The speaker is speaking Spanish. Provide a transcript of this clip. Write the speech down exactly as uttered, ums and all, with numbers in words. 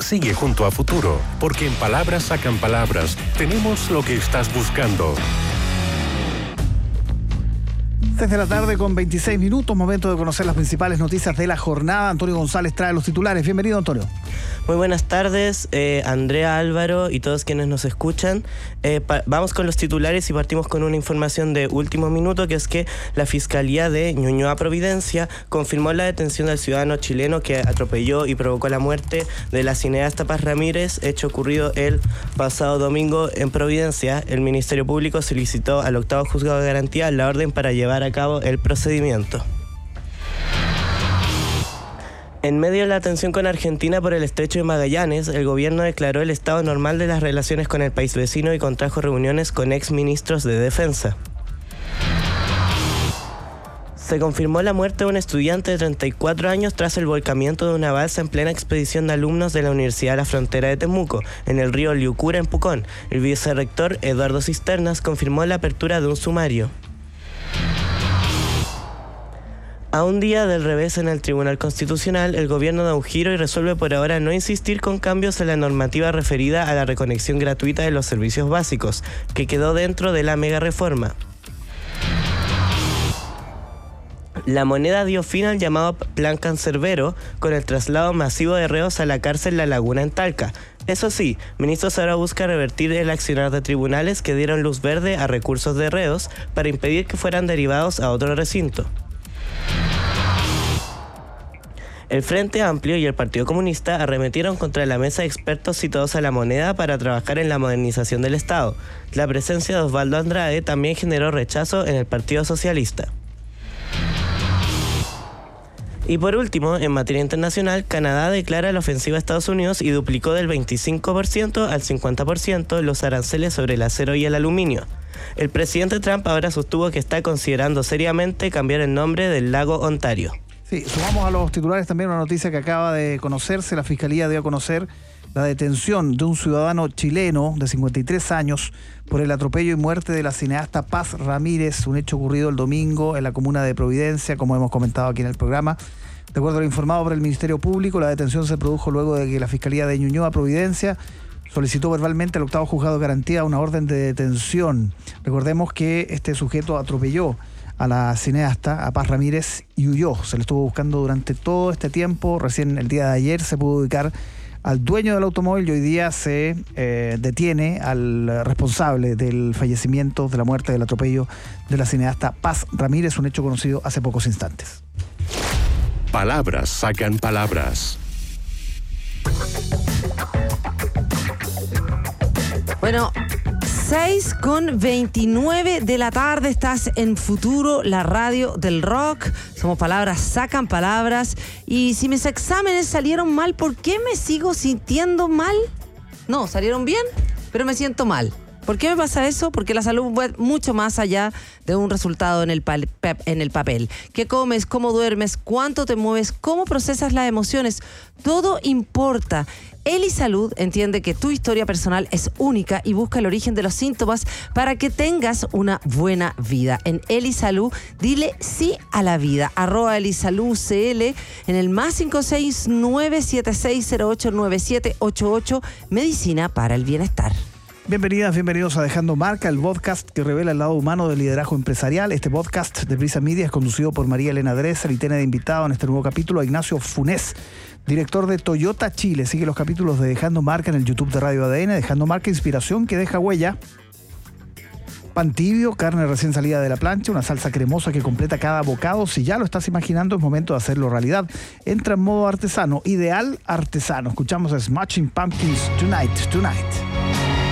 sigue junto a Futuro, porque en Palabras Sacan Palabras tenemos lo que estás buscando. seis de la tarde con veintiséis minutos, momento de conocer las principales noticias de la jornada. Antonio González trae los titulares. Bienvenido, Antonio. Muy buenas tardes, eh, Andrea, Álvaro y todos quienes nos escuchan. Eh, pa- vamos con los titulares y partimos con una información de último minuto, que es que la Fiscalía de Ñuñoa Providencia confirmó la detención del ciudadano chileno que atropelló y provocó la muerte de la cineasta Paz Ramírez, hecho ocurrido el pasado domingo en Providencia. El Ministerio Público solicitó al octavo juzgado de garantía la orden para llevar a cabo el procedimiento. En medio de la tensión con Argentina por el estrecho de Magallanes, el gobierno declaró el estado normal de las relaciones con el país vecino y contrajo reuniones con exministros de defensa. Se confirmó la muerte de un estudiante de treinta y cuatro años tras el volcamiento de una balsa en plena expedición de alumnos de la Universidad de la Frontera de Temuco, en el río Liucura, en Pucón. El vicerrector Eduardo Cisternas confirmó la apertura de un sumario. A un día del revés en el Tribunal Constitucional, el gobierno da un giro y resuelve por ahora no insistir con cambios en la normativa referida a la reconexión gratuita de los servicios básicos, que quedó dentro de la mega reforma. La Moneda dio fin al llamado Plan Cancerbero con el traslado masivo de reos a la cárcel La Laguna en Talca. Eso sí, ministros ahora busca revertir el accionar de tribunales que dieron luz verde a recursos de reos para impedir que fueran derivados a otro recinto. El Frente Amplio y el Partido Comunista arremetieron contra la mesa de expertos citados a la Moneda para trabajar en la modernización del Estado. La presencia de Osvaldo Andrade también generó rechazo en el Partido Socialista. Y por último, en materia internacional, Canadá declara la ofensiva a Estados Unidos y duplicó del veinticinco por ciento al cincuenta por ciento los aranceles sobre el acero y el aluminio. El presidente Trump ahora sostuvo que está considerando seriamente cambiar el nombre del lago Ontario. Sí, sumamos a los titulares también una noticia que acaba de conocerse. La Fiscalía dio a conocer la detención de un ciudadano chileno de cincuenta y tres años por el atropello y muerte de la cineasta Paz Ramírez, un hecho ocurrido el domingo en la comuna de Providencia, como hemos comentado aquí en el programa. De acuerdo a lo informado por el Ministerio Público, la detención se produjo luego de que la Fiscalía de Ñuñoa Providencia solicitó verbalmente al octavo juzgado de garantía una orden de detención. Recordemos que este sujeto atropelló a la cineasta, a Paz Ramírez, y huyó. Se le estuvo buscando durante todo este tiempo. Recién el día de ayer se pudo ubicar al dueño del automóvil y hoy día se eh, detiene al responsable del fallecimiento, de la muerte, del atropello de la cineasta Paz Ramírez, un hecho conocido hace pocos instantes. Palabras Sacan Palabras. Bueno, seis con veintinueve de la tarde, estás en Futuro, la radio del rock. Somos Palabras Sacan Palabras. Y si mis exámenes salieron mal, ¿por qué me sigo sintiendo mal? No, salieron bien, pero me siento mal. ¿Por qué me pasa eso? Porque la salud va mucho más allá de un resultado en el, pal- en el papel. ¿Qué comes? ¿Cómo duermes? ¿Cuánto te mueves? ¿Cómo procesas las emociones? Todo importa. Elisalud entiende que tu historia personal es única y busca el origen de los síntomas para que tengas una buena vida. En Elisalud, dile sí a la vida. Arroba Elisalud C L en el más cinco seis nueve siete seis cero ocho nueve siete ocho ocho. Medicina para el bienestar. Bienvenidas, bienvenidos a Dejando Marca, el podcast que revela el lado humano del liderazgo empresarial. Este podcast de Prisa Media es conducido por María Elena Dresser y tiene de invitado en este nuevo capítulo a Ignacio Funes, director de Toyota Chile. Sigue los capítulos de Dejando Marca en el YouTube de Radio A D N. Dejando Marca, inspiración que deja huella. Pan tibio, carne recién salida de la plancha, una salsa cremosa que completa cada bocado. Si ya lo estás imaginando, es momento de hacerlo realidad. Entra en modo artesano, ideal artesano. Escuchamos a Smashing Pumpkins, Tonight, Tonight.